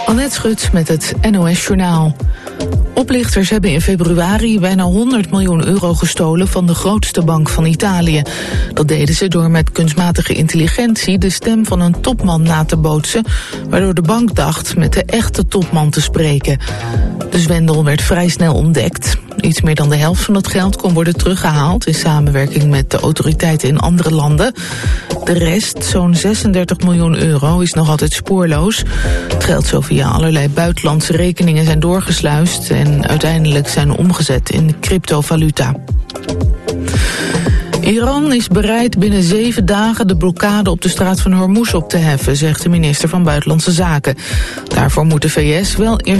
Annette Schut met het NOS-journaal. Oplichters hebben in februari bijna 100 miljoen euro gestolen van de grootste bank van Italië. Dat deden ze door met kunstmatige intelligentie de stem van een topman na te bootsen, waardoor de bank dacht met de echte topman te spreken. De zwendel werd vrij snel ontdekt. Iets meer dan de helft van het geld kon worden teruggehaald in samenwerking met de autoriteiten in andere landen. De rest, zo'n 36 miljoen euro, is nog altijd spoorloos. Het geld zou via allerlei buitenlandse rekeningen zijn doorgesluist en uiteindelijk zijn omgezet in cryptovaluta. Iran is bereid binnen 7 dagen de blokkade op de straat van Hormuz op te heffen, zegt de minister van Buitenlandse Zaken. Daarvoor moet de VS wel eerst